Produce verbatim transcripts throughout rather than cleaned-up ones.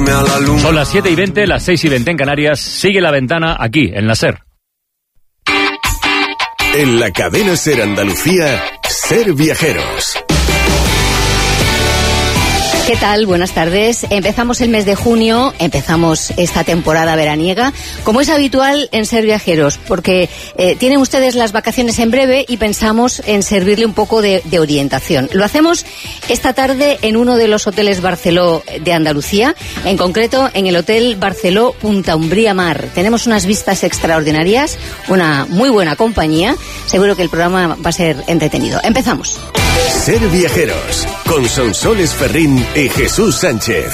Llévame a la luna. Son las siete y veinte, las seis y veinte en Canarias. Sigue La Ventana aquí, en la SER. En la cadena SER Andalucía, Ser Viajeros. ¿Qué tal? Buenas tardes. Empezamos el mes de junio, empezamos esta temporada veraniega, como es habitual en Ser Viajeros, porque eh, tienen ustedes las vacaciones en breve y pensamos en servirle un poco de, de orientación. Lo hacemos esta tarde en uno de los hoteles Barceló de Andalucía, en concreto en el Hotel Barceló Punta Umbría Mar. Tenemos unas vistas extraordinarias, una muy buena compañía. Seguro que el programa va a ser entretenido. Empezamos. Ser Viajeros, con Sonsoles Ferrín y Jesús Sánchez.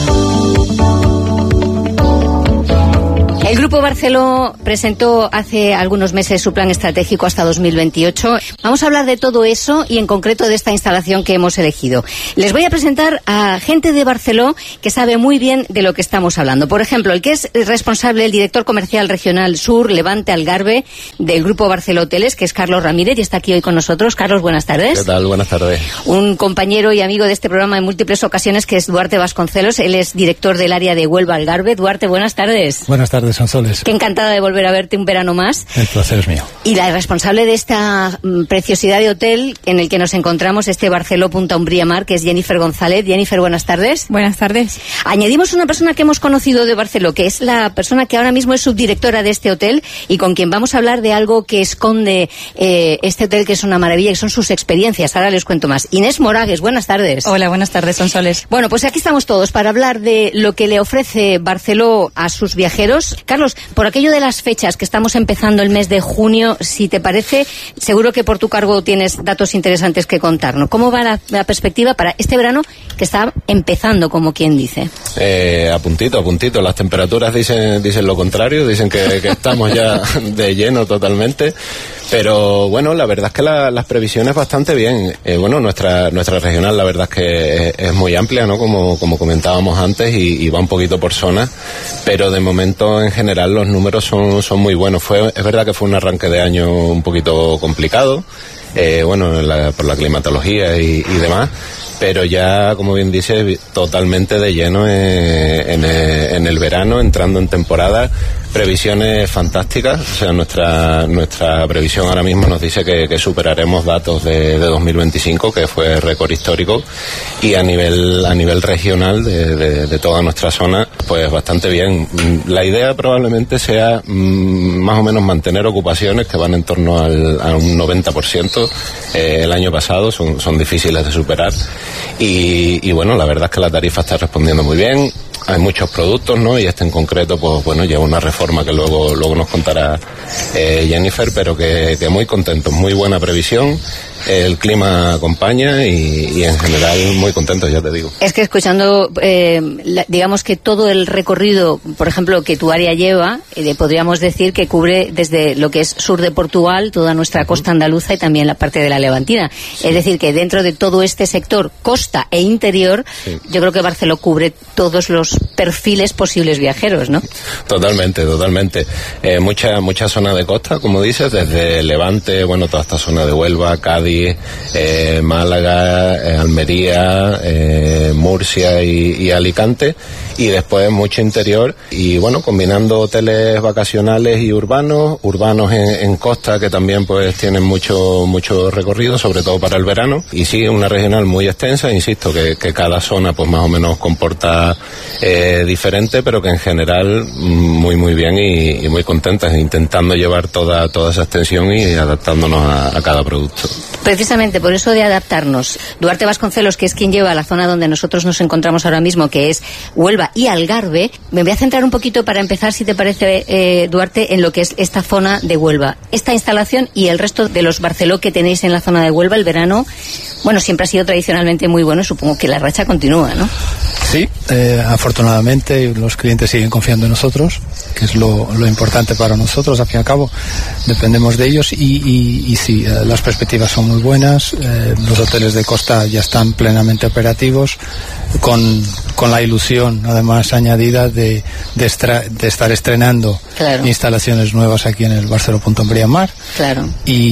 El Grupo Barceló presentó hace algunos meses su plan estratégico hasta dos mil veintiocho. Vamos a hablar de todo eso y en concreto de esta instalación que hemos elegido. Les voy a presentar a gente de Barceló que sabe muy bien de lo que estamos hablando. Por ejemplo, el que es responsable, el director comercial regional Sur, Levante, Algarve del Grupo Barceló Hoteles, que es Carlos Ramírez, y está aquí hoy con nosotros. Carlos, buenas tardes. ¿Qué tal? Buenas tardes. Un compañero y amigo de este programa en múltiples ocasiones, que es Duarte Vasconcelos. Él es director del área de Huelva Algarve. Duarte, buenas tardes. Buenas tardes, Sonsoles. Qué encantada de volver a verte un verano más. El placer es mío. Y la responsable de esta mm, preciosidad de hotel en el que nos encontramos, este Barceló Punta Umbría Mar, que es Jennifer González. Jennifer, buenas tardes. Buenas tardes. Añadimos una persona que hemos conocido de Barceló, que es la persona que ahora mismo es subdirectora de este hotel y con quien vamos a hablar de algo que esconde eh, este hotel, que es una maravilla, que son sus experiencias. Ahora les cuento más. Inés Moragues, buenas tardes. Hola, buenas tardes, Sonsoles. Bueno, pues aquí estamos todos para hablar de lo que le ofrece Barceló a sus viajeros. Carlos, por aquello de las fechas, que estamos empezando el mes de junio, si te parece, seguro que por tu cargo tienes datos interesantes que contarnos. ¿Cómo va la, la perspectiva para este verano que está empezando, como quien dice? Eh, a puntito, a puntito. Las temperaturas dicen dicen lo contrario, dicen que, que estamos ya de lleno totalmente. Pero bueno, la verdad es que la, las previsiones bastante bien. Eh, bueno, nuestra nuestra regional la verdad es que es, es muy amplia, ¿no? Como como comentábamos antes, y, y va un poquito por zona. Pero de momento, en general, los números son, son muy buenos. Fue, es verdad que fue un arranque de año un poquito complicado, eh, bueno, la, por la climatología y, y demás, pero ya, como bien dice, totalmente de lleno en, en, en el verano, entrando en temporada. Previsiones fantásticas, o sea, nuestra nuestra previsión ahora mismo nos dice que, que superaremos datos de, de dos mil veinticinco, que fue récord histórico, y a nivel a nivel regional de, de, de toda nuestra zona, pues bastante bien. La idea probablemente sea mmm, más o menos mantener ocupaciones que van en torno al, a un noventa por ciento. Eh, el año pasado son, son difíciles de superar, y, y bueno, la verdad es que la tarifa está respondiendo muy bien. Hay muchos productos, ¿no? Y este en concreto, pues bueno, lleva una reforma que luego luego nos contará eh, Jennifer, pero que, que muy contentos, muy buena previsión. El clima acompaña y, y en general muy contentos, ya te digo. Es que escuchando, eh, la, digamos que todo el recorrido, por ejemplo, que tu área lleva, eh, podríamos decir que cubre desde lo que es sur de Portugal, toda nuestra uh-huh. costa andaluza y también la parte de la Levantina. Sí. Es decir, que dentro de todo este sector, costa e interior, sí. yo creo que Barceló cubre todos los perfiles posibles viajeros, ¿no? Totalmente, totalmente. Eh, mucha mucha zona de costa, como dices, desde Levante, bueno, toda esta zona de Huelva, Cádiz, Eh, Málaga, eh, Almería, eh, Murcia y, y Alicante, y después mucho interior, y bueno, combinando hoteles vacacionales y urbanos, urbanos en, en costa, que también pues tienen mucho mucho recorrido, sobre todo para el verano, y sí, una regional muy extensa, insisto, que, que cada zona pues más o menos comporta eh, diferente, pero que en general muy muy bien y, y muy contentas, intentando llevar toda toda esa extensión y adaptándonos a, a cada producto. Precisamente por eso de adaptarnos, Duarte Vasconcelos, que es quien lleva la zona donde nosotros nos encontramos ahora mismo, que es Huelva y Algarve, me voy a centrar un poquito para empezar, si te parece, eh, Duarte, en lo que es esta zona de Huelva. Esta instalación y el resto de los Barceló que tenéis en la zona de Huelva, el verano, bueno, siempre ha sido tradicionalmente muy bueno, supongo que la racha continúa, ¿no? Sí, eh, afortunadamente los clientes siguen confiando en nosotros, que es lo, lo importante para nosotros, al fin y al cabo dependemos de ellos, y, y, y sí, eh, las perspectivas son muy buenas, eh, los hoteles de costa ya están plenamente operativos, con, con la ilusión además añadida de, de, estra, de estar estrenando claro. instalaciones nuevas aquí en el Barceló Punta Umbría Mar. Claro.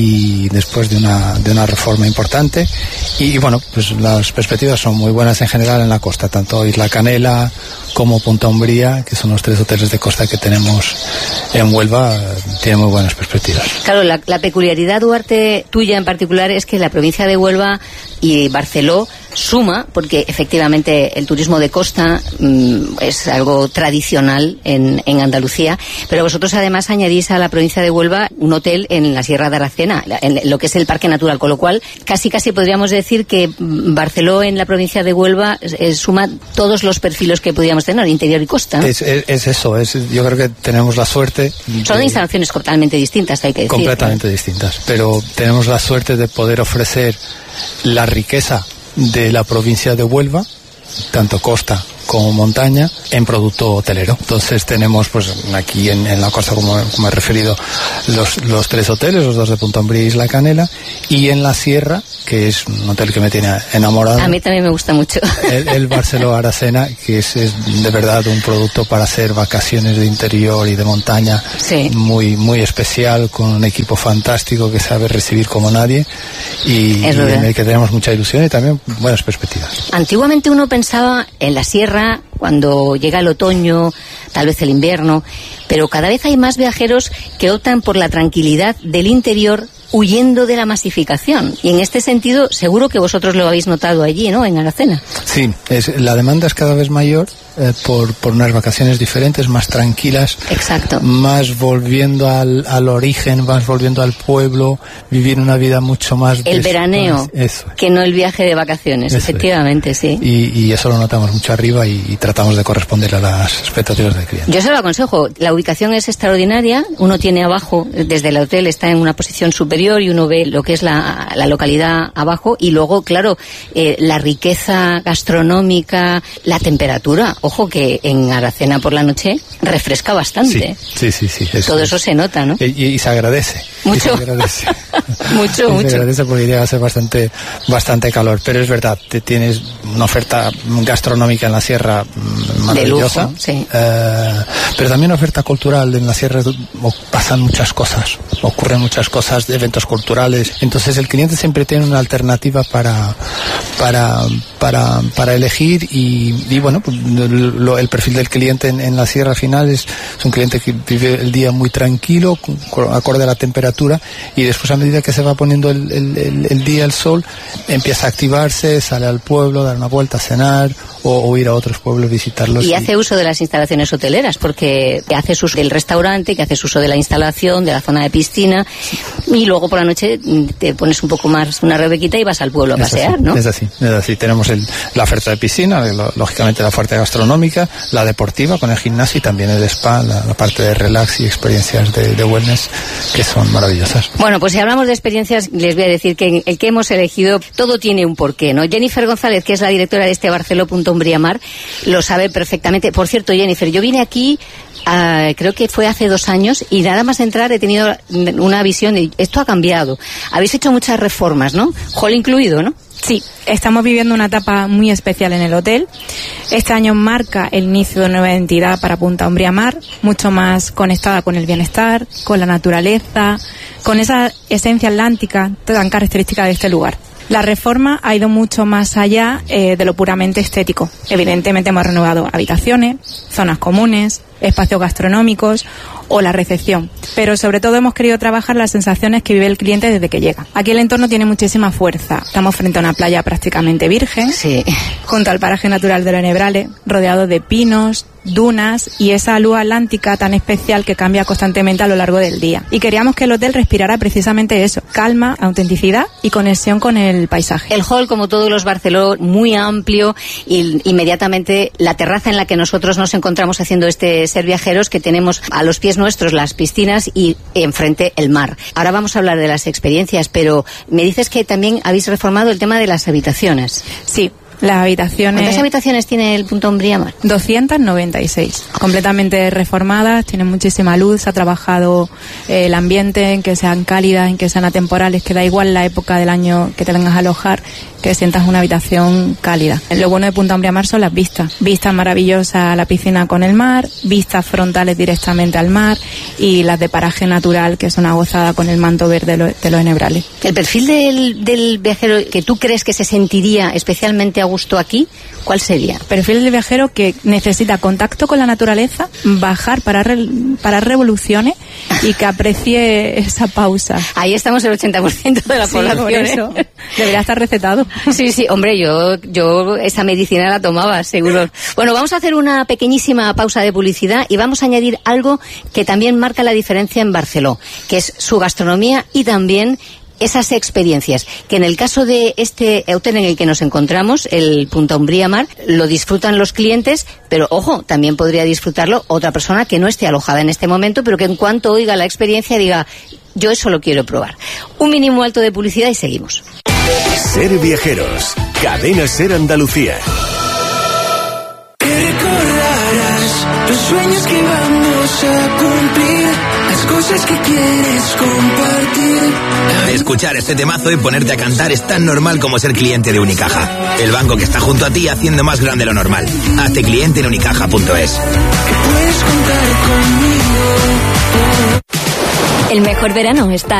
Y después de una, de una reforma importante. Y, y bueno, pues las perspectivas son muy buenas en general en la costa, tanto Isla Canela como Punta Umbría, que son los tres hoteles de costa que tenemos en Huelva, tienen muy buenas perspectivas. Claro, la, la peculiaridad, Duarte, tuya en particular, es que la provincia de Huelva y Barceló suma, porque efectivamente el turismo de costa mmm, es algo tradicional en, en Andalucía, pero vosotros además añadís a la provincia de Huelva un hotel en la Sierra de Aracena, en lo que es el Parque Natural, con lo cual casi casi podríamos decir que Barceló en la provincia de Huelva eh, suma todos los perfiles que podríamos tener, interior y costa, ¿no? Es, es, es eso, es, yo creo que tenemos la suerte... Son de instalaciones totalmente distintas, hay que decir. Completamente ¿no? distintas, pero tenemos la suerte de poder ofrecer la riqueza de la provincia de Huelva, tanto costa como montaña, en producto hotelero. Entonces tenemos pues aquí en, en la costa, como, como he referido, los, los tres hoteles, los dos de Punta Umbría y Isla Canela, y en la sierra, que es un hotel que me tiene enamorado. A mí también me gusta mucho. El, el Barceló Aracena, que es, es de verdad un producto para hacer vacaciones de interior y de montaña, sí. muy muy especial, con un equipo fantástico que sabe recibir como nadie, y, y en el que tenemos mucha ilusión y también buenas perspectivas. Antiguamente uno pensaba en la sierra cuando llega el otoño, tal vez el invierno, pero cada vez hay más viajeros que optan por la tranquilidad del interior, huyendo de la masificación. Y en este sentido, seguro que vosotros lo habéis notado allí, ¿no?, en Aracena. Sí, es, la demanda es cada vez mayor eh, por, por unas vacaciones diferentes, más tranquilas. Exacto. Más volviendo al, al origen, más volviendo al pueblo, vivir una vida mucho más... El veraneo, eso. Que no el viaje de vacaciones, eso efectivamente, es. sí. Y, y eso lo notamos mucho arriba y, y tratamos de corresponder a las expectativas del cliente. Yo se lo aconsejo, la ubicación es extraordinaria, uno tiene abajo, desde el hotel está en una posición superior, y uno ve lo que es la, la localidad abajo, y luego, claro, eh, la riqueza gastronómica, la temperatura. Ojo que en Aracena por la noche refresca bastante. Sí, sí, sí. sí eso Todo es. eso se nota, ¿no? Y, y se agradece. Mucho. Se agradece. mucho, y mucho. Se agradece porque llega a ser bastante, bastante calor. Pero es verdad, te tienes una oferta gastronómica en la sierra maravillosa. De lujo, sí. Eh, pero también una oferta cultural. En la sierra pasan muchas cosas, ocurren muchas cosas, eventos culturales. Entonces el cliente siempre tiene una alternativa para para para, para elegir y, y bueno, pues, lo, el perfil del cliente en, en la sierra final es, es un cliente que vive el día muy tranquilo, con, acorde a la temperatura, y después, a medida que se va poniendo el, el, el, el día, el sol, empieza a activarse, sale al pueblo, dar una vuelta, a cenar o, o ir a otros pueblos, visitarlos. Y, y hace uso de las instalaciones hoteleras, porque haces uso del restaurante, que haces uso de la instalación, de la zona de piscina, y luego por la noche te pones un poco más una rebequita y vas al pueblo a es pasear, así, ¿no? Es así, es así. Tenemos el, la oferta de piscina, lo, lógicamente la oferta gastronómica, la deportiva con el gimnasio y también el spa, la, la parte de relax y experiencias de, de wellness, que son maravillosas. Bueno, pues si hablamos de experiencias, les voy a decir que el que hemos elegido, todo tiene un porqué, ¿no? Jennifer González, que es la directora de este Barceló Punta Umbría Mar, lo sabe perfectamente. Por cierto, Jennifer, yo vine aquí, uh, creo que fue hace dos años, y nada más entrar he tenido una visión de esto ha cambiado. Habéis hecho muchas reformas, ¿no? Hall incluido, ¿no? Sí, estamos viviendo una etapa muy especial en el hotel. Este año marca el inicio de una nueva entidad para Punta Umbría Mar, mucho más conectada con el bienestar, con la naturaleza, con esa esencia atlántica tan característica de este lugar. La reforma ha ido mucho más allá eh, de lo puramente estético. Evidentemente hemos renovado habitaciones, zonas comunes, espacios gastronómicos o la recepción. Pero sobre todo hemos querido trabajar las sensaciones que vive el cliente desde que llega. Aquí el entorno tiene muchísima fuerza. Estamos frente a una playa prácticamente virgen, sí, junto al paraje natural de los Nebrales, rodeado de pinos, dunas y esa luz atlántica tan especial que cambia constantemente a lo largo del día. Y queríamos que el hotel respirara precisamente eso, calma, autenticidad y conexión con el paisaje. El hall, como todos los Barceló, muy amplio, y inmediatamente la terraza en la que nosotros nos encontramos haciendo este Ser Viajeros, que tenemos a los pies nuestros las piscinas y enfrente el mar. Ahora vamos a hablar de las experiencias, pero me dices que también habéis reformado el tema de las habitaciones. Sí. Las habitaciones... ¿Cuántas habitaciones tiene el Punta Umbría Mar? doscientas noventa y seis, completamente reformadas, tienen muchísima luz, se ha trabajado eh, el ambiente, en que sean cálidas, en que sean atemporales, que da igual la época del año que te vengas a alojar, que sientas una habitación cálida. Lo bueno de Punta Umbría Mar son las vistas, vistas maravillosas a la piscina con el mar, vistas frontales directamente al mar y las de paraje natural, que es una gozada con el manto verde de los Henebrales. El perfil del, del viajero que tú crees que se sentiría especialmente a gusto aquí, ¿cuál sería? Perfil del viajero que necesita contacto con la naturaleza, bajar para, re, para revoluciones y que aprecie esa pausa. Ahí estamos el ochenta por ciento de la sí, población. Por eso. ¿eh? Debería estar recetado. Sí, sí, hombre, yo, yo esa medicina la tomaba, seguro. Bueno, vamos a hacer una pequeñísima pausa de publicidad y vamos a añadir algo que también marca la diferencia en Barceló, que es su gastronomía y también esas experiencias, que en el caso de este hotel en el que nos encontramos, el Punta Umbría Mar, lo disfrutan los clientes, pero ojo, también podría disfrutarlo otra persona que no esté alojada en este momento, pero que en cuanto oiga la experiencia diga, yo eso lo quiero probar. Un mínimo alto de publicidad y seguimos. Ser Viajeros, Cadena Ser Andalucía. Los sueños que vamos a cumplir, las cosas que quieres compartir. Escuchar este temazo y ponerte a cantar es tan normal como ser cliente de Unicaja. El banco que está junto a ti haciendo más grande lo normal. Hazte cliente en unicaja punto es. Que puedes contar conmigo. El mejor verano está